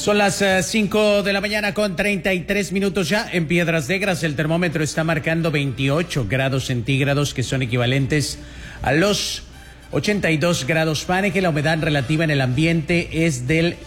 Son las 5 de la mañana con 33 minutos ya. En Piedras Negras el termómetro está marcando 28 grados centígrados, que son equivalentes a los 82 grados Fahrenheit. La humedad relativa en el ambiente es del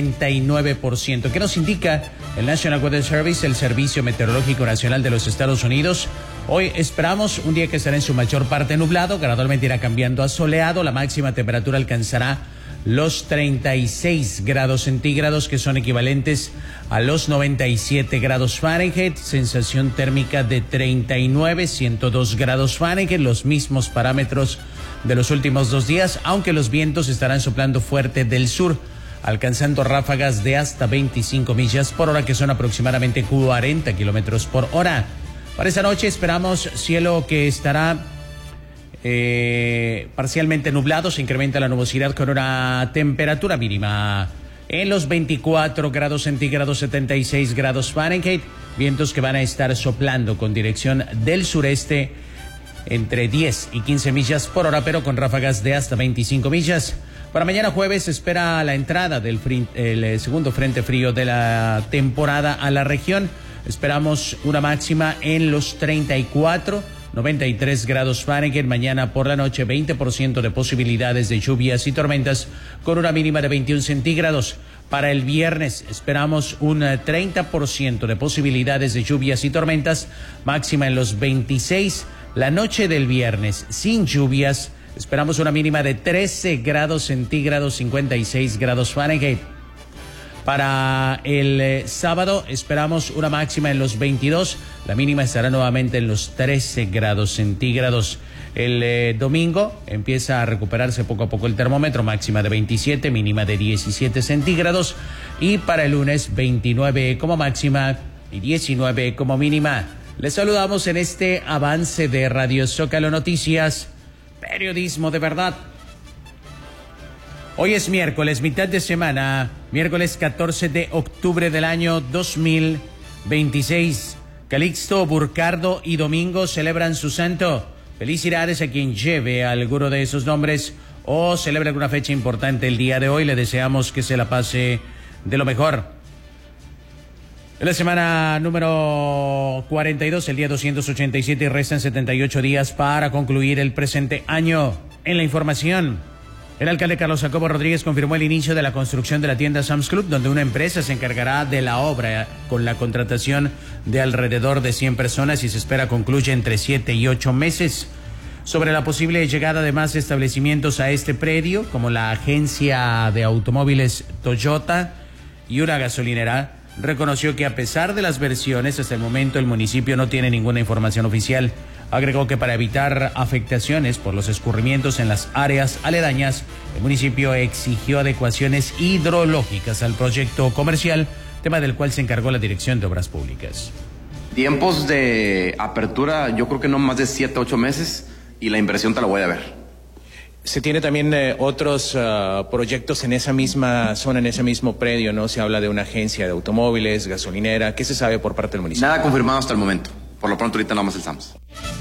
79%. ¿Qué nos indica el National Weather Service, el Servicio Meteorológico Nacional de los Estados Unidos? Hoy esperamos un día que será en su mayor parte nublado, gradualmente irá cambiando a soleado. La máxima temperatura alcanzará los 36 grados centígrados, que son equivalentes a los 97 grados Fahrenheit. Sensación térmica de 39, 102 grados Fahrenheit, los mismos parámetros de los últimos 2 días, aunque los vientos estarán soplando fuerte del sur, alcanzando ráfagas de hasta 25 millas por hora, que son aproximadamente 40 kilómetros por hora. Para esta noche esperamos cielo que estará parcialmente nublado. Se incrementa la nubosidad con una temperatura mínima en los 24 grados centígrados, 76 grados Fahrenheit. Vientos que van a estar soplando con dirección del sureste entre 10 y 15 millas por hora, pero con ráfagas de hasta 25 millas. Para mañana jueves se espera la entrada del el segundo frente frío de la temporada a la región. Esperamos una máxima en los 34, 93 grados Fahrenheit. Mañana por la noche 20% de posibilidades de lluvias y tormentas con una mínima de 21 centígrados. Para el viernes esperamos un 30% de posibilidades de lluvias y tormentas, máxima en los 26. La noche del viernes sin lluvias esperamos una mínima de 13 grados centígrados, 56 grados Fahrenheit. Para el sábado esperamos una máxima en los 22, la mínima estará nuevamente en los 13 grados centígrados. El domingo empieza a recuperarse poco a poco el termómetro, máxima de 27, mínima de 17 centígrados. Y para el lunes 29 como máxima y 19 como mínima. Les saludamos en este avance de Radio Zócalo Noticias, periodismo de verdad. Hoy es miércoles, mitad de semana, miércoles 14 de octubre del año 2026. Calixto, Burcardo y Domingo celebran su santo. Felicidades a quien lleve alguno de esos nombres o celebre alguna fecha importante el día de hoy. Le deseamos que se la pase de lo mejor. En la semana número 42, el día 287, y restan 78 días para concluir el presente año. En la información, el alcalde Carlos Jacobo Rodríguez confirmó el inicio de la construcción de la tienda Sam's Club, donde una empresa se encargará de la obra con la contratación de alrededor de 100 personas y se espera concluya entre 7 y 8 meses. Sobre la posible llegada de más establecimientos a este predio, como la agencia de automóviles Toyota y una gasolinera, reconoció que a pesar de las versiones, hasta el momento el municipio no tiene ninguna información oficial. Agregó que para evitar afectaciones por los escurrimientos en las áreas aledañas, el municipio exigió adecuaciones hidrológicas al proyecto comercial, tema del cual se encargó la Dirección de Obras Públicas. Tiempos de apertura, yo creo que no más de 7 a 8 meses, y la inversión te la voy a ver. Se tiene también otros proyectos en esa misma zona, en ese mismo predio, ¿no? Se habla de una agencia de automóviles, gasolinera. ¿Qué se sabe por parte del municipio? Nada confirmado hasta el momento. Por lo pronto ahorita nada más el SAMS.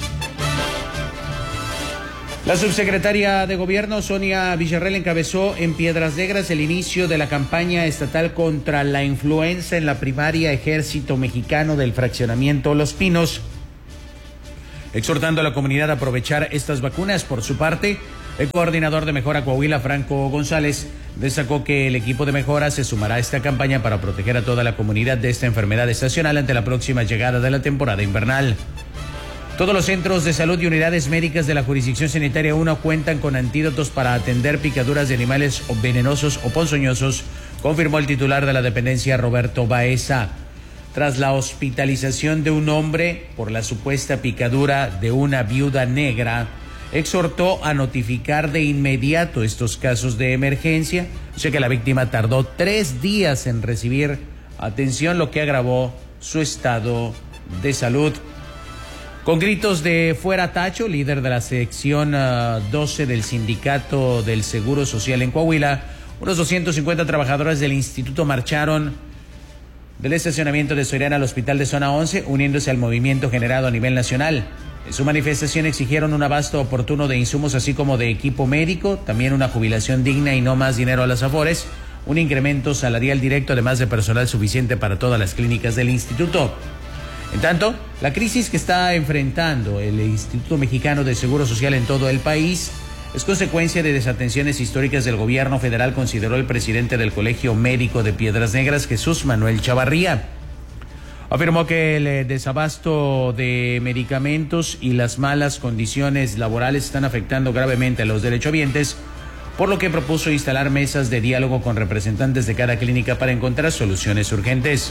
La subsecretaria de Gobierno, Sonia Villarreal, encabezó en Piedras Negras el inicio de la campaña estatal contra la influenza en la primaria Ejército Mexicano del fraccionamiento Los Pinos, exhortando a la comunidad a aprovechar estas vacunas. Por su parte, el coordinador de Mejora Coahuila, Franco González, destacó que el equipo de Mejora se sumará a esta campaña para proteger a toda la comunidad de esta enfermedad estacional ante la próxima llegada de la temporada invernal. Todos los centros de salud y unidades médicas de la Jurisdicción Sanitaria 1 cuentan con antídotos para atender picaduras de animales venenosos o ponzoñosos, confirmó el titular de la dependencia, Roberto Baeza. Tras la hospitalización de un hombre por la supuesta picadura de una viuda negra, exhortó a notificar de inmediato estos casos de emergencia, ya que la víctima tardó 3 días en recibir atención, lo que agravó su estado de salud. Con gritos de "fuera Tacho", líder de la sección 12 del Sindicato del Seguro Social en Coahuila, unos 250 trabajadores del instituto marcharon del estacionamiento de Soriana al hospital de Zona 11, uniéndose al movimiento generado a nivel nacional. En su manifestación exigieron un abasto oportuno de insumos, así como de equipo médico, también una jubilación digna y no más dinero a las afores, un incremento salarial directo, además de personal suficiente para todas las clínicas del instituto. En tanto, la crisis que está enfrentando el Instituto Mexicano de Seguro Social en todo el país es consecuencia de desatenciones históricas del gobierno federal, consideró el presidente del Colegio Médico de Piedras Negras, Jesús Manuel Chavarría. Afirmó que el desabasto de medicamentos y las malas condiciones laborales están afectando gravemente a los derechohabientes, por lo que propuso instalar mesas de diálogo con representantes de cada clínica para encontrar soluciones urgentes.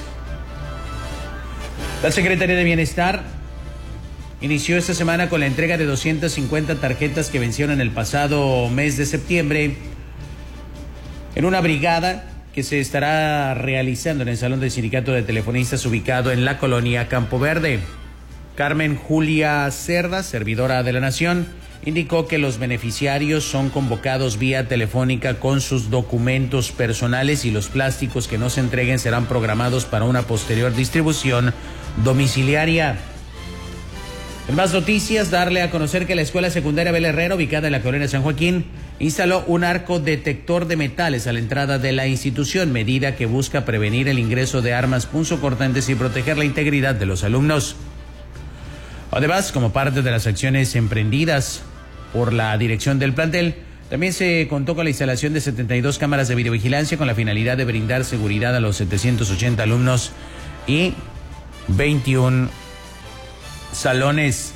La Secretaría de Bienestar inició esta semana con la entrega de 250 tarjetas que vencieron el pasado mes de septiembre en una brigada que se estará realizando en el Salón del Sindicato de Telefonistas ubicado en la colonia Campo Verde. Carmen Julia Cerda, servidora de la Nación, indicó que los beneficiarios son convocados vía telefónica con sus documentos personales y los plásticos que no se entreguen serán programados para una posterior distribución domiciliaria. En más noticias, darle a conocer que la Escuela Secundaria Abel Herrera, ubicada en la colonia San Joaquín, instaló un arco detector de metales a la entrada de la institución, medida que busca prevenir el ingreso de armas punzocortantes y proteger la integridad de los alumnos. Además, como parte de las acciones emprendidas por la dirección del plantel, también se contó con la instalación de 72 cámaras de videovigilancia con la finalidad de brindar seguridad a los 780 alumnos y 21 salones.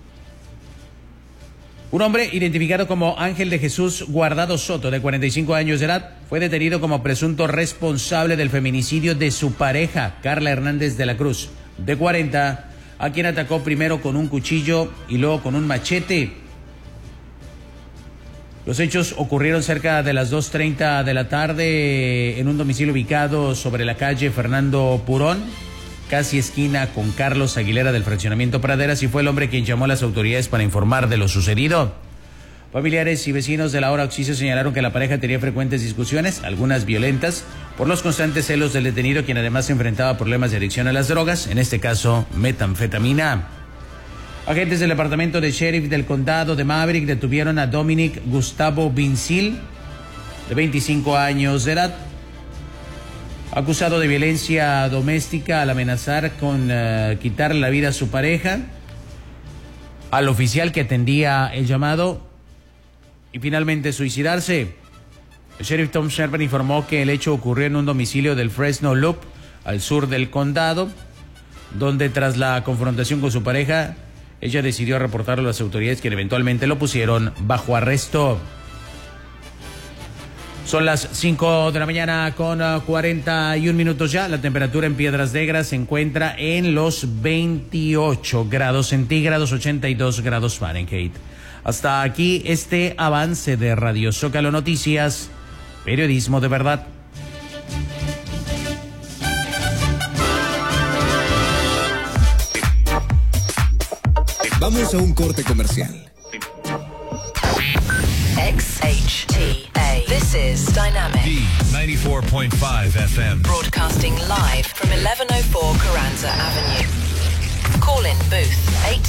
Un hombre identificado como Ángel de Jesús Guardado Soto, de 45 años de edad, fue detenido como presunto responsable del feminicidio de su pareja, Carla Hernández de la Cruz, de 40, a quien atacó primero con un cuchillo y luego con un machete. Los hechos ocurrieron cerca de las 2:30 de la tarde en un domicilio ubicado sobre la calle Fernando Purón, casi esquina con Carlos Aguilera del fraccionamiento Praderas, y fue el hombre quien llamó a las autoridades para informar de lo sucedido. Familiares y vecinos de la hora Oxiso señalaron que la pareja tenía frecuentes discusiones, algunas violentas, por los constantes celos del detenido, quien además se enfrentaba a problemas de adicción a las drogas, en este caso metanfetamina. Agentes del departamento de sheriff del condado de Maverick detuvieron a Dominic Gustavo Vincil, de 25 años de edad, acusado de violencia doméstica al amenazar con quitarle la vida a su pareja, al oficial que atendía el llamado y finalmente suicidarse. El sheriff Tom Sherman informó que el hecho ocurrió en un domicilio del Fresno Loop, al sur del condado, donde tras la confrontación con su pareja, ella decidió reportarlo a las autoridades, que eventualmente lo pusieron bajo arresto. Son las 5 de la mañana con 41 minutos ya. La temperatura en Piedras Negras se encuentra en los 28 grados centígrados, 82 grados Fahrenheit. Hasta aquí este avance de Radio Zócalo Noticias, periodismo de verdad. Vamos a un corte comercial. XHTA. This is Dynamic. D94.5 FM. Broadcasting live from 1104 Carranza Avenue. Call in booth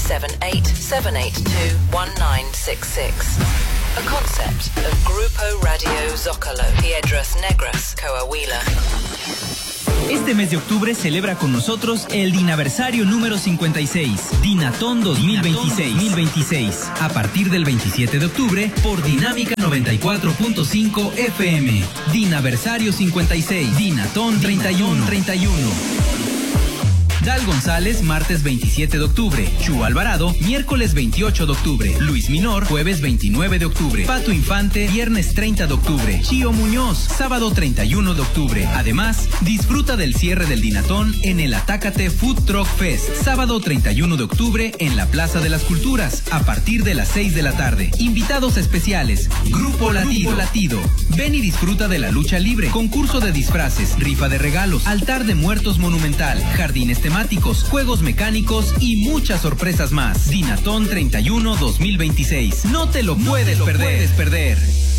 878-782-1966. A concept of Grupo Radio Zócalo. Piedras Negras, Coahuila. Este mes de octubre celebra con nosotros el Dinaversario número 56, Dinatón 2026. A partir del 27 de octubre por Dinámica 94.5 FM. Dinaversario 56, Dinatón 31. Dal González, martes 27 de octubre. Chu Alvarado, miércoles 28 de octubre. Luis Minor, jueves 29 de octubre. Pato Infante, viernes 30 de octubre. Chío Muñoz, sábado 31 de octubre. Además, disfruta del cierre del Dinatón en el Atácate Food Truck Fest, sábado 31 de octubre en la Plaza de las Culturas, a partir de las 6 de la tarde. Invitados especiales, Grupo Latido. Ven y disfruta de la lucha libre, concurso de disfraces, rifa de regalos, altar de muertos monumental, jardines temáticos, juegos mecánicos y muchas sorpresas más. Dinatón 31 2026. No te lo puedes perder.